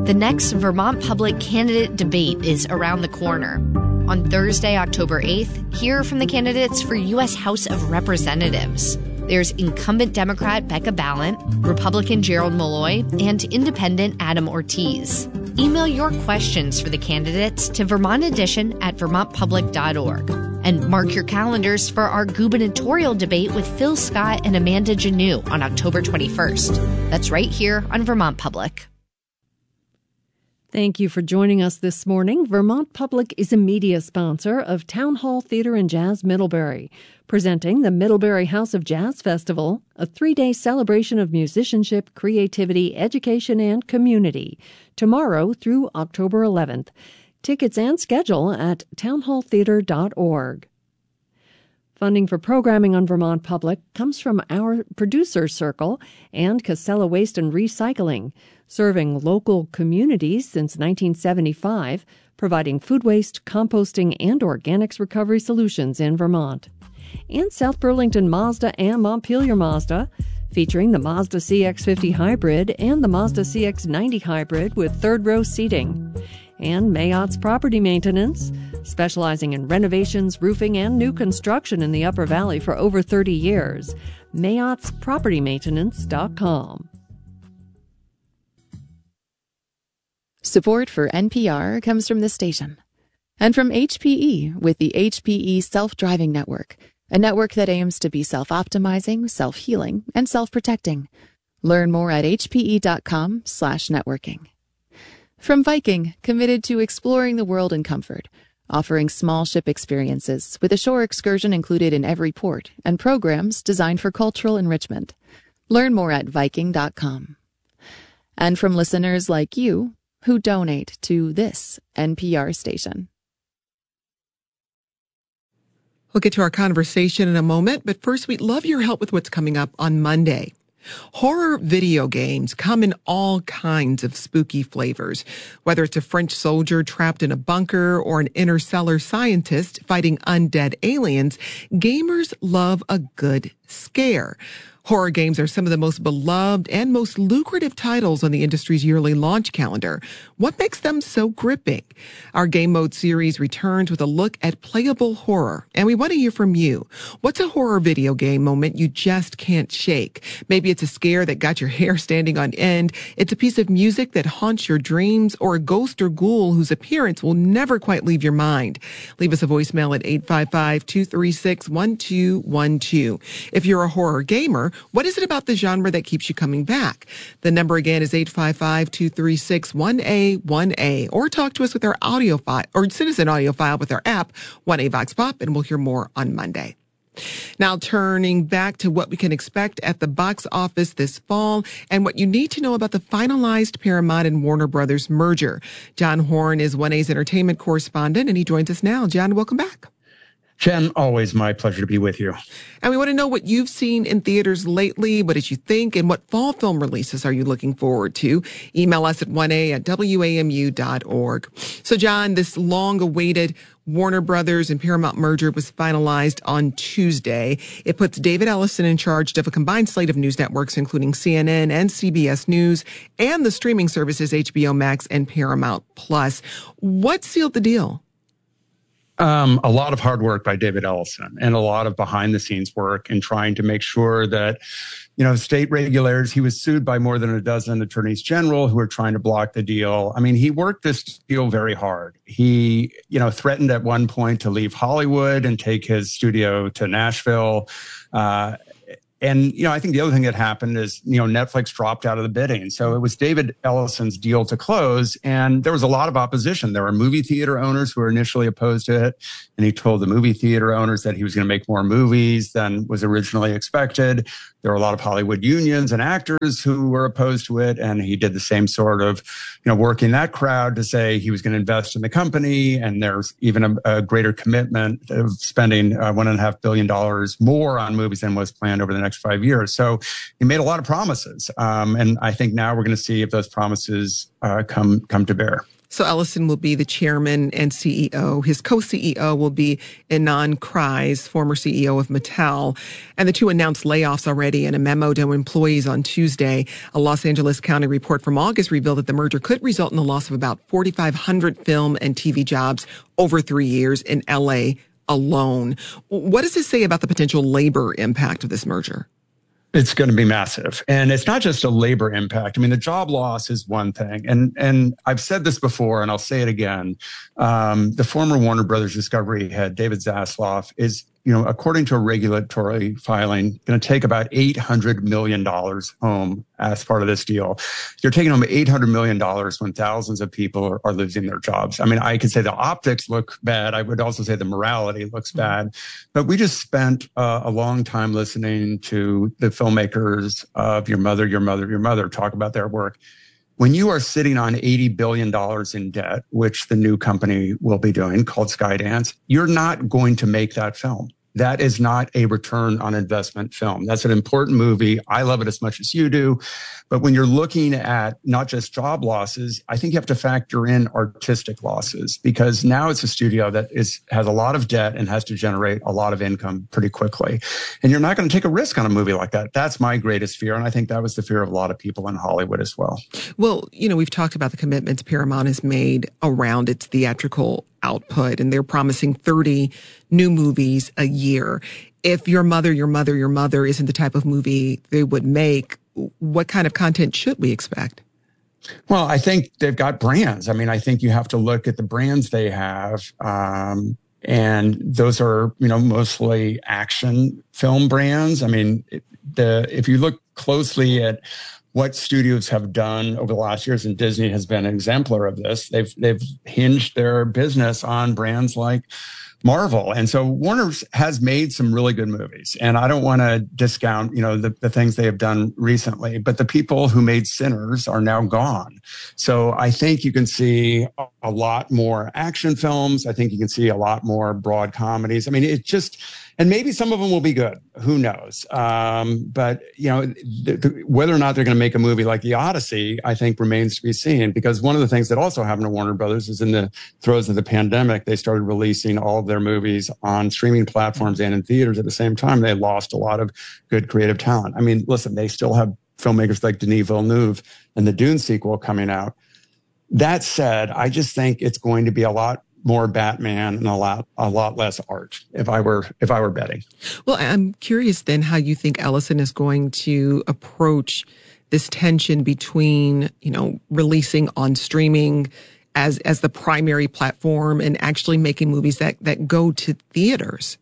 The next Vermont Public candidate debate is around the corner. On Thursday, October 8th, hear from the candidates for U.S. House of Representatives. There's incumbent Democrat Becca Balint, Republican Gerald Malloy, and Independent Adam Ortiz. Email your questions for the candidates to vermontedition@vermontpublic.org. And mark your calendars for our gubernatorial debate with Phil Scott and Amanda Janneau on October 21st. That's right here on Vermont Public. Thank you for joining us this morning. Vermont Public is a media sponsor of Town Hall Theatre and Jazz Middlebury, presenting the Middlebury House of Jazz Festival, a 3-day celebration of musicianship, creativity, education, and community, tomorrow through October 11th. Tickets and schedule at townhalltheatre.org. Funding for programming on Vermont Public comes from our producer circle and Casella Waste and Recycling, serving local communities since 1975, providing food waste, composting, and organics recovery solutions in Vermont. And South Burlington Mazda and Montpelier Mazda, featuring the Mazda CX-50 Hybrid and the Mazda CX-90 Hybrid with third-row seating. And Mayottes Property Maintenance, specializing in renovations, roofing, and new construction in the Upper Valley for over 30 years. MayottesPropertyMaintenance.com. Support for NPR comes from this station and from HPE with the HPE Self-Driving Network, a network that aims to be self-optimizing, self-healing, and self-protecting. Learn more at hpe.com/networking. From Viking, committed to exploring the world in comfort, offering small ship experiences with a shore excursion included in every port and programs designed for cultural enrichment. Learn more at Viking.com. And from listeners like you who donate to this NPR station. We'll get to our conversation in a moment, but first we'd love your help with what's coming up on Monday. Horror video games come in all kinds of spooky flavors. Whether it's a French soldier trapped in a bunker or an interstellar scientist fighting undead aliens, gamers love a good scare. Horror games are some of the most beloved and most lucrative titles on the industry's yearly launch calendar. What makes them so gripping? Our Game Mode series returns with a look at playable horror, and we want to hear from you. What's a horror video game moment you just can't shake? Maybe it's a scare that got your hair standing on end. It's a piece of music that haunts your dreams, or a ghost or ghoul whose appearance will never quite leave your mind. Leave us a voicemail at 855-236-1212. If you're a horror gamer, what is it about the genre that keeps you coming back? The number again is 855-236-1A1A, or talk to us with our audio file, or send us an audio file with our app, 1A Vox Pop, and we'll hear more on Monday. Now turning back to what we can expect at the box office this fall and what you need to know about the finalized Paramount and Warner Brothers merger. John Horn is 1A's entertainment correspondent, and he joins us now. John, welcome back. Jen, always my pleasure to be with you. And we want to know what you've seen in theaters lately. What did you think? And what fall film releases are you looking forward to? Email us at 1a@wamu.org. So, John, this long-awaited Warner Brothers and Paramount merger was finalized on Tuesday. It puts David Ellison in charge of a combined slate of news networks, including CNN and CBS News, and the streaming services HBO Max and Paramount Plus. What sealed the deal? A lot of hard work by David Ellison and a lot of behind the scenes work in trying to make sure that, state regulators, he was sued by more than a dozen attorneys general who were trying to block the deal. I mean, he worked this deal very hard. He, threatened at one point to leave Hollywood and take his studio to Nashville. And, I think the other thing that happened is, Netflix dropped out of the bidding. So it was David Ellison's deal to close. And there was a lot of opposition. There were movie theater owners who were initially opposed to it. And he told the movie theater owners that he was going to make more movies than was originally expected. There were a lot of Hollywood unions and actors who were opposed to it. And he did the same sort of, working that crowd to say he was going to invest in the company. And there's even a greater commitment of spending $1.5 billion more on movies than was planned over the next 5 years. So he made a lot of promises. And I think now we're going to see if those promises come to bear. So Ellison will be the chairman and CEO. His co-CEO will be Ynon Kreiz, former CEO of Mattel. And the two announced layoffs already in a memo to employees on Tuesday. A Los Angeles County report from August revealed that the merger could result in the loss of about 4,500 film and TV jobs over 3 years in L.A. alone. What does this say about the potential labor impact of this merger? It's going to be massive. And it's not just a labor impact. I mean, the job loss is one thing. And I've said this before, and I'll say it again. The former Warner Brothers Discovery head, David Zaslav, is, according to a regulatory filing, going to take about $800 million home as part of this deal. You're taking home $800 million when thousands of people are losing their jobs. I mean, I could say the optics look bad. I would also say the morality looks bad. But we just spent a long time listening to the filmmakers of Your Mother, Your Mother, Your Mother talk about their work. When you are sitting on $80 billion in debt, which the new company will be doing called Skydance, you're not going to make that film. That is not a return on investment film. That's an important movie. I love it as much as you do. But when you're looking at not just job losses, I think you have to factor in artistic losses, because now it's a studio that has a lot of debt and has to generate a lot of income pretty quickly. And you're not going to take a risk on a movie like that. That's my greatest fear. And I think that was the fear of a lot of people in Hollywood as well. Well, we've talked about the commitments Paramount has made around its theatrical output, and they're promising 30 new movies a year. If Your Mother, Your Mother, Your Mother isn't the type of movie they would make, what kind of content should we expect? Well, I think they've got brands. I mean, I think you have to look at the brands they have. And those are, mostly action film brands. I mean, if you look closely at what studios have done over the last years, and Disney has been an exemplar of this, they've hinged their business on brands like Marvel. And so Warner has made some really good movies. And I don't want to discount, the things they have done recently, but the people who made Sinners are now gone. So I think you can see a lot more action films. I think you can see a lot more broad comedies. I mean, and maybe some of them will be good. Who knows? But, whether or not they're going to make a movie like The Odyssey, I think remains to be seen. Because one of the things that also happened to Warner Brothers is in the throes of the pandemic, they started releasing all of their movies on streaming platforms and in theaters at the same time. They lost a lot of good creative talent. I mean, listen, they still have filmmakers like Denis Villeneuve and the Dune sequel coming out. That said, I just think it's going to be a lot more Batman and a lot less art if I were betting. Well, I'm curious then how you think Ellison is going to approach this tension between, releasing on streaming as the primary platform and actually making movies that go to theaters.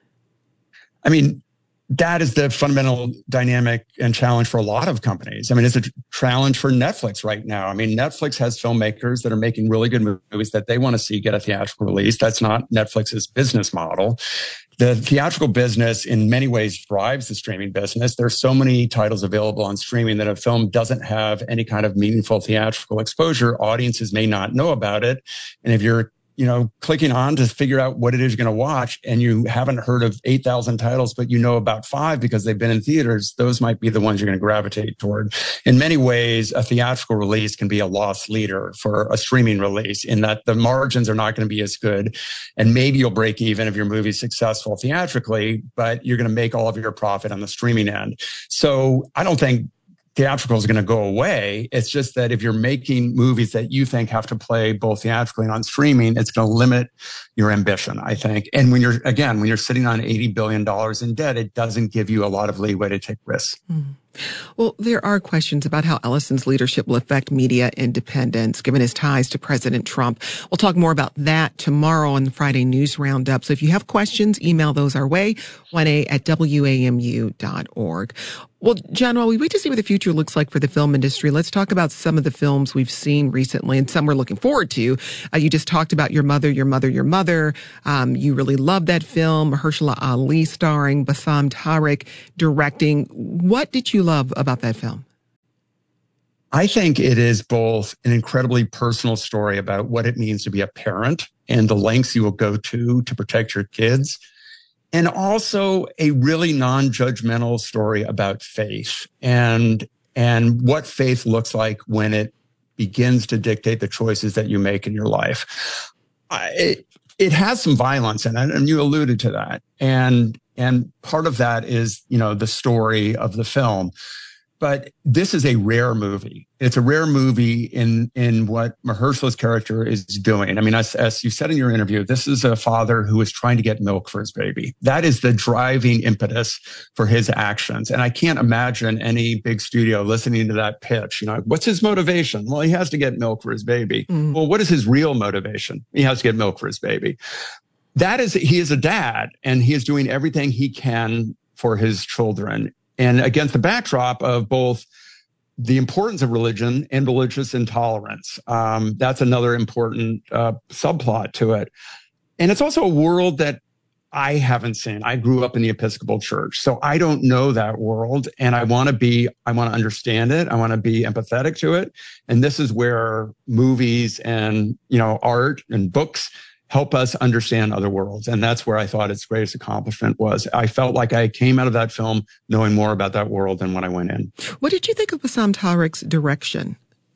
I mean, that is the fundamental dynamic and challenge for a lot of companies. I mean, it's a challenge for Netflix right now. I mean, Netflix has filmmakers that are making really good movies that they want to see get a theatrical release. That's not Netflix's business model. The theatrical business in many ways drives the streaming business. There's so many titles available on streaming that a film doesn't have any kind of meaningful theatrical exposure. Audiences may not know about it. And if you're clicking on to figure out what it is you're going to watch, and you haven't heard of 8,000 titles, but about 5 because they've been in theaters, those might be the ones you're going to gravitate toward. In many ways, a theatrical release can be a loss leader for a streaming release, in that the margins are not going to be as good. And maybe you'll break even if your movie's successful theatrically, but you're going to make all of your profit on the streaming end. So I don't think theatrical is going to go away. It's just that if you're making movies that you think have to play both theatrically and on streaming, it's going to limit your ambition, I think. And when you're sitting on $80 billion in debt, it doesn't give you a lot of leeway to take risks. Mm. Well, there are questions about how Ellison's leadership will affect media independence, given his ties to President Trump. We'll talk more about that tomorrow on the Friday News Roundup. So if you have questions, email those our way, 1a@wamu.org. Well, John, while we wait to see what the future looks like for the film industry, let's talk about some of the films we've seen recently and some we're looking forward to. You just talked about Your Mother, Your Mother, Your Mother. You really love that film. Mahershala Ali starring, Bassam Tariq directing. What did you love about that film? I think it is both an incredibly personal story about what it means to be a parent and the lengths you will go to protect your kids, and also a really non-judgmental story about faith and what faith looks like when it begins to dictate the choices that you make in your life. It has some violence in it, and you alluded to that. And part of that is, the story of the film. But this is a rare movie. It's a rare movie in what Mahershala's character is doing. I mean, as you said in your interview, this is a father who is trying to get milk for his baby. That is the driving impetus for his actions. And I can't imagine any big studio listening to that pitch. What's his motivation? Well, he has to get milk for his baby. Well, what is his real motivation? He has to get milk for his baby. He is a dad, and he is doing everything he can for his children. And against the backdrop of both the importance of religion and religious intolerance. That's another important subplot to it. And it's also a world that I haven't seen. I grew up in the Episcopal Church, so I don't know that world. And I want to understand it. I want to be empathetic to it. And this is where movies and, art and books help us understand other worlds. And that's where I thought its greatest accomplishment was. I felt like I came out of that film knowing more about that world than when I went in. What did you think of Bassam Tariq's direction?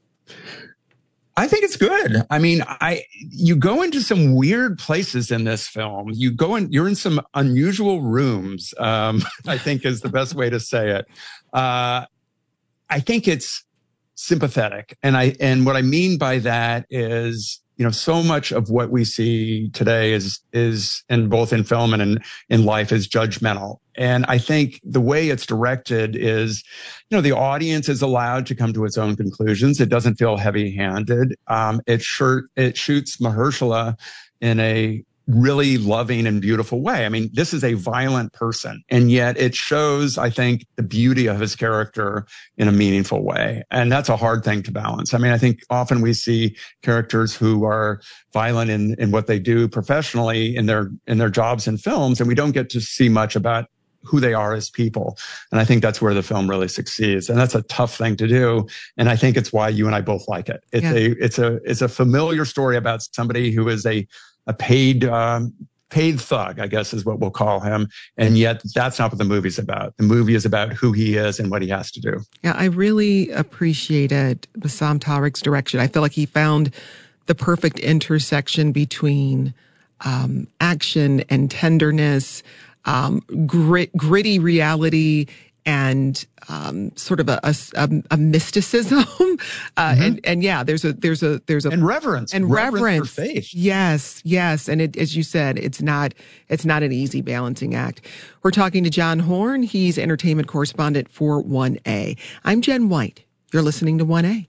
I think it's good. I mean, you go into some weird places in this film. You're in some unusual rooms, I think is the best way to say it. I think it's sympathetic. And what I mean by that is, so much of what we see today is in both in film and in life is judgmental. And I think the way it's directed is, the audience is allowed to come to its own conclusions. It doesn't feel heavy-handed. It shoots Mahershala in a really loving and beautiful way. I mean, this is a violent person, and yet it shows, I think, the beauty of his character in a meaningful way. And that's a hard thing to balance. I mean, I think often we see characters who are violent in what they do professionally in their jobs in films, and we don't get to see much about who they are as people. And I think that's where the film really succeeds. And that's a tough thing to do. And I think it's why you and I both like it. It's a familiar story about somebody who is a paid thug, I guess is what we'll call him. And yet that's not what the movie's about. The movie is about who he is and what he has to do. Yeah, I really appreciated Bassam Tariq's direction. I feel like he found the perfect intersection between action and tenderness, gritty reality, and sort of a mysticism, and yeah, there's a and reverence for faith. Yes, and as you said, it's not an easy balancing act. We're talking to John Horn. He's entertainment correspondent for 1A. I'm Jen White. You're listening to 1A.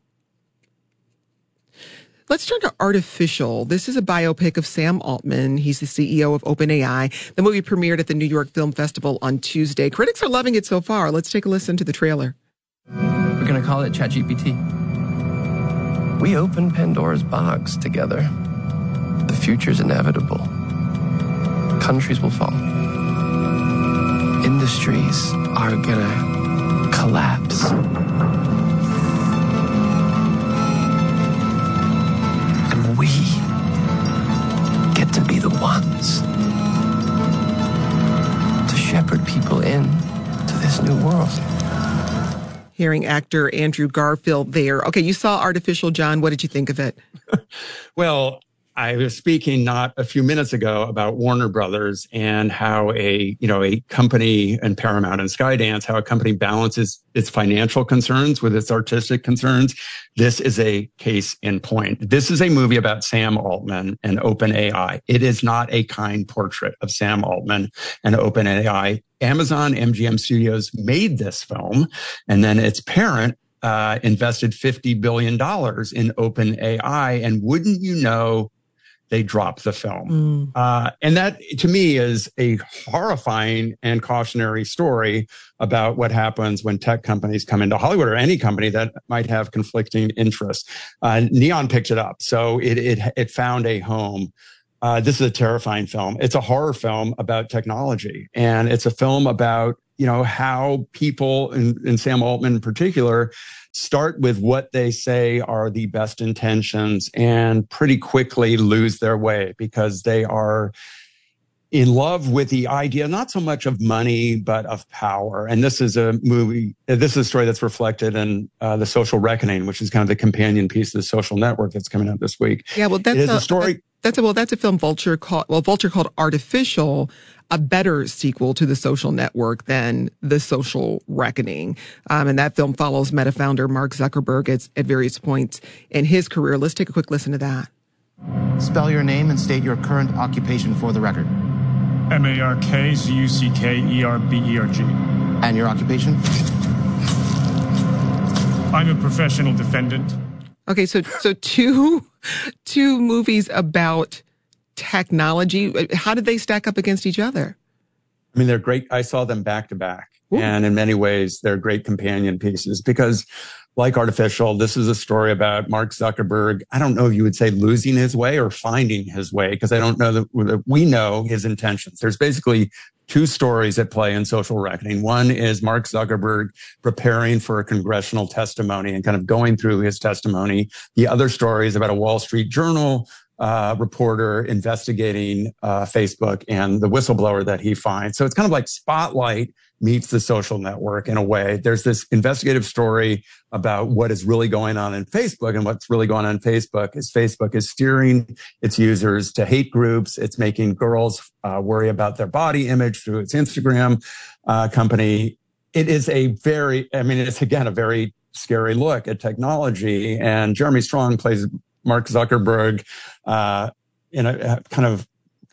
Let's turn to Artificial. This is a biopic of Sam Altman. He's the CEO of OpenAI. The movie premiered at the New York Film Festival on Tuesday. Critics are loving it so far. Let's take a listen to the trailer. We're going to call it ChatGPT. We opened Pandora's box together. The future's inevitable. Countries will fall. Industries are going to collapse. We get to be the ones to shepherd people in to this new world. Hearing actor Andrew Garfield there. Okay, you saw Artificial, John. What did you think of it? Well, I was speaking not a few minutes ago about Warner Brothers and how a company, and Paramount and Skydance, how a company balances its financial concerns with its artistic concerns. This is a case in point. This is a movie about Sam Altman and OpenAI. It is not a kind portrait of Sam Altman and OpenAI. Amazon MGM Studios made this film, and then its parent invested $50 billion in OpenAI. And wouldn't you know, they dropped the film. And that, to me, is a horrifying and cautionary story about what happens when tech companies come into Hollywood, or any company that might have conflicting interests. Neon picked it up, so it found a home. This is a terrifying film. It's a horror film about technology, and it's a film about how people, and Sam Altman in particular, start with what they say are the best intentions and pretty quickly lose their way because they are in love with the idea, not so much of money, but of power. And this is a story that's reflected in The Social Reckoning, which is kind of the companion piece of The Social Network that's coming out this week. Yeah, well, that's a story. That's a film Vulture called Artificial, a better sequel to The Social Network than The Social Reckoning. And that film follows Meta founder Mark Zuckerberg at various points in his career. Let's take a quick listen to that. Spell your name and state your current occupation for the record. MarkZuckerberg. And your occupation? I'm a professional defendant. Okay, so two movies about technology. How did they stack up against each other? I mean, they're great. I saw them back to back. Ooh. And in many ways, they're great companion pieces because, like Artificial, this is a story about Mark Zuckerberg. I don't know if you would say losing his way or finding his way, because I don't know that we know his intentions. There's basically two stories at play in Social Reckoning. One is Mark Zuckerberg preparing for a congressional testimony and kind of going through his testimony. The other story is about a Wall Street Journal reporter investigating Facebook and the whistleblower that he finds. So it's kind of like Spotlight meets The Social Network in a way. There's this investigative story about what is really going on in Facebook, and what's really going on in Facebook is steering its users to hate groups. It's making girls worry about their body image through its Instagram company. It is it's again a very scary look at technology. And Jeremy Strong plays Mark Zuckerberg in a kind of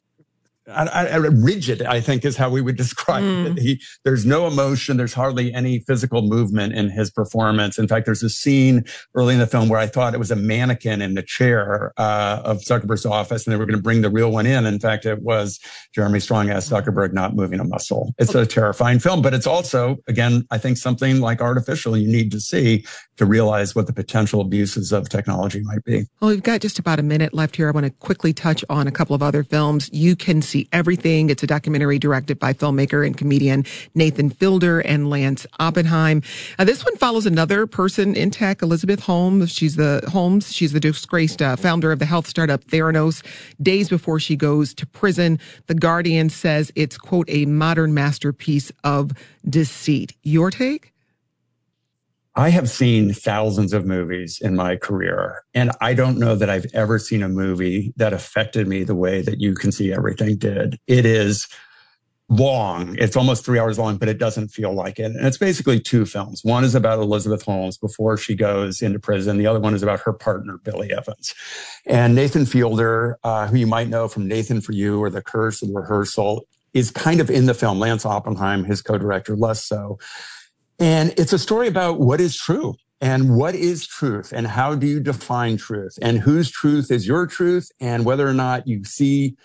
rigid, I think, is how we would describe it. There's no emotion. There's hardly any physical movement in his performance. In fact, there's a scene early in the film where I thought it was a mannequin in the chair of Zuckerberg's office, and they were going to bring the real one in. In fact, it was Jeremy Strong as Zuckerberg not moving a muscle. It's a terrifying film, but it's also, again, I think something like Artificial you need to see to realize what the potential abuses of technology might be. Well, we've got just about a minute left here. I want to quickly touch on a couple of other films. You Can See Everything. It's a documentary directed by filmmaker and comedian Nathan Fielder and Lance Oppenheim. This one follows another person in tech, Elizabeth Holmes. She's the disgraced founder of the health startup Theranos. Days before she goes to prison, The Guardian says it's, quote, a modern masterpiece of deceit. Your take? I have seen thousands of movies in my career, and I don't know that I've ever seen a movie that affected me the way that You Can See Everything did. It is long. It's almost 3 hours long, but it doesn't feel like it. And it's basically two films. One is about Elizabeth Holmes before she goes into prison. The other one is about her partner, Billy Evans. And Nathan Fielder, who you might know from Nathan For You or The Curse of Rehearsal, is kind of in the film. Lance Oppenheim, his co-director, less so. And it's a story about what is true and what is truth and how do you define truth and whose truth is your truth and whether or not you see,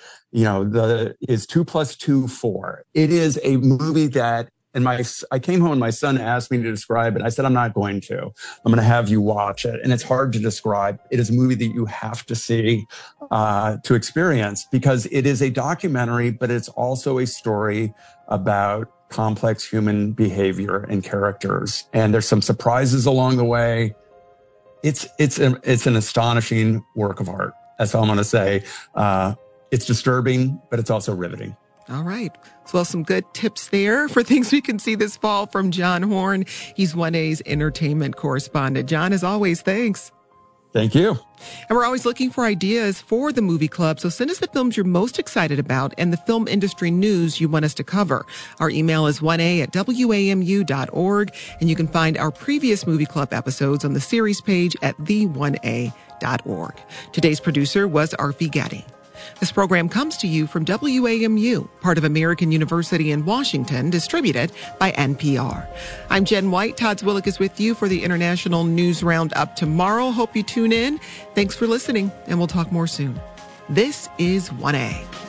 is 2 + 2 4. It is a movie that, I came home and my son asked me to describe it. I said, I'm not going to. I'm going to have you watch it. And it's hard to describe. It is a movie that you have to see to experience because it is a documentary, but it's also a story about complex human behavior and characters. And there's some surprises along the way. It's an astonishing work of art. That's all I'm going to say. It's disturbing, but it's also riveting. All right. Well, some good tips there for things we can see this fall from John Horn. He's 1A's entertainment correspondent. John, as always, thanks. Thank you. And we're always looking for ideas for the movie club. So send us the films you're most excited about and the film industry news you want us to cover. Our email is 1a@wamu.org. And you can find our previous movie club episodes on the series page at the1a.org. Today's producer was Arfi Getty. This program comes to you from WAMU, part of American University in Washington, distributed by NPR. I'm Jen White. Todd Zwillick is with you for the International News Roundup tomorrow. Hope you tune in. Thanks for listening, and we'll talk more soon. This is 1A.